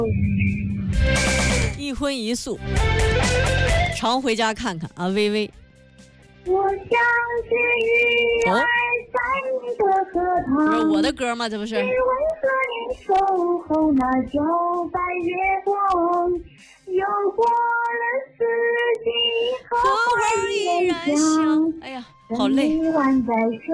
一荤一素，常回家看看啊，微微。 我像是鱼儿在你的荷塘， 不是我的歌吗？这不是？ 只为和你守候那皎白月光，又过了四季，荷花依然香。 哎呀，好累。